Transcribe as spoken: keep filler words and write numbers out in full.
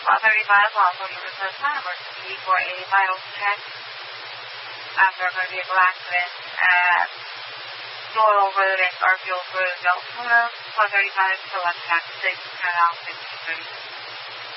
one thirty-five, also for the first time, emergency four eighty vitals check after a motor vehicle accident at Doyle Road and Garfield Road, Deltona, one thirty-five, select track six, turn out fifteen thirty.